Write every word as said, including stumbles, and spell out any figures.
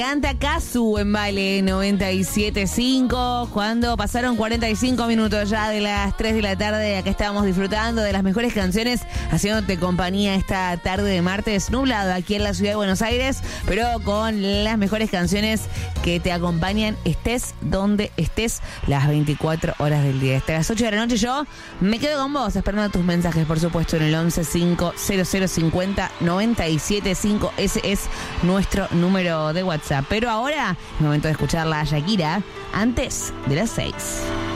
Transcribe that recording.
Canta Kazu en Baile noventa y siete punto cinco. Cuando pasaron cuarenta y cinco minutos ya de las tres de la tarde, acá estábamos disfrutando de las mejores canciones, haciéndote compañía esta tarde de martes nublado aquí en la ciudad de Buenos Aires, pero con las mejores canciones que te acompañan estés donde estés las veinticuatro horas del día. Hasta las ocho de la noche yo me quedo con vos, esperando tus mensajes, por supuesto, en el once cinco cero cero cincuenta noventa y siete cinco. Ese es nuestro número de WhatsApp. Pero ahora es momento de escucharla a Shakira antes de las seis.